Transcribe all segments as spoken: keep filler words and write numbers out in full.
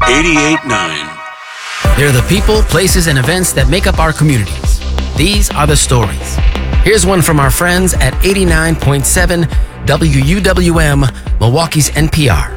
eighty-eight point nine. They're the people, places, and events that make up our communities. These are the stories. Here's one from our friends at eighty-nine point seven W U W M, Milwaukee's N P R.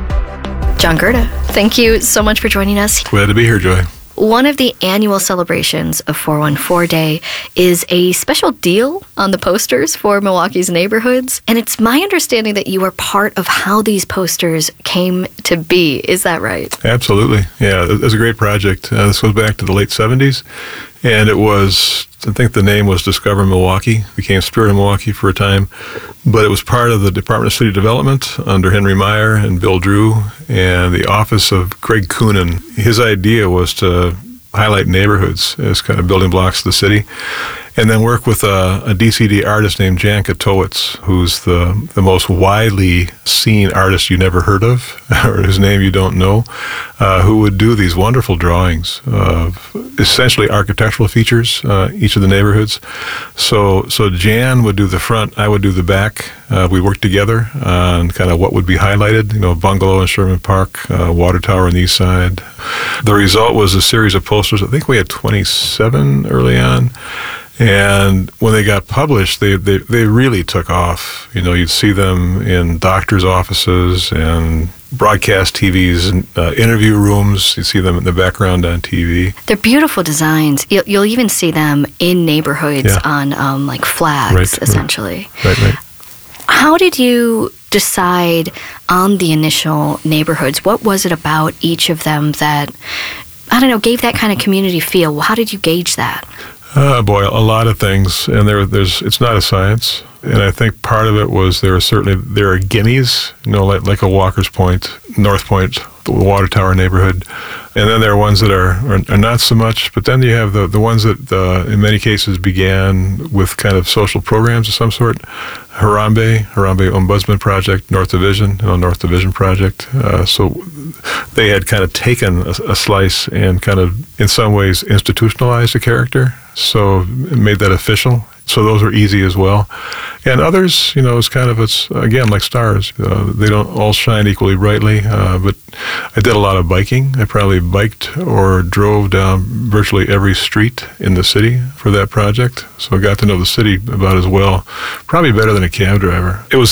John Gerda, thank you so much for joining us. Glad to be here, Joy. One of the annual celebrations of four one four Day is a special deal on the posters for Milwaukee's neighborhoods. And it's my understanding that you are part of how these posters came to be. Is that right? Absolutely. Yeah, it was a great project. Uh, this goes back to the late seventies. And it was, I think the name was Discover Milwaukee, became Spirit of Milwaukee for a time. But it was part of the Department of City Development under Henry Meyer and Bill Drew and the office of Greg Coonan. His idea was to highlight neighborhoods as kind of building blocks of the city, and then work with a, a D C D artist named Jan Katowitz, who's the, the most widely seen artist you never heard of, or whose name you don't know, uh, who would do these wonderful drawings of essentially architectural features, uh, each of the neighborhoods. So so Jan would do the front, I would do the back. Uh, we worked together on kind of what would be highlighted, you know, Bungalow in Sherman Park, uh, Water Tower on the east side. The result was a series of posters. I think we had twenty-seven early on. And when they got published, they, they, they really took off. You know, you'd see them in doctors' offices and broadcast T Vs and uh, interview rooms. You'd see them in the background on T V. They're beautiful designs. You'll, you'll even see them in neighborhoods Yeah. on um, like flags, Right, essentially. Right, right. How did you decide on the initial neighborhoods? What was it about each of them that, I don't know, gave that kind of community feel? How did you gauge that? Uh, boy, a lot of things, and there, there's. It's not a science, and I think part of it was there are certainly there are gimmies, you know, like like a Walker's Point, North Point, the Water Tower neighborhood, and then there are ones that are are, are not so much. But then you have the the ones that uh, in many cases began with kind of social programs of some sort. Harambe, Harambe Ombudsman Project, North Division, you know, North Division Project. Uh, so they had kind of taken a, a slice and kind of, in some ways, institutionalized a character. So it made that official. So those were easy as well. And others, you know, it's kind of, it's again, like stars. Uh, they don't all shine equally brightly, uh, but I did a lot of biking. I probably biked or drove down virtually every street in the city for that project. So I got to know the city about as well, probably better than a cab driver. It was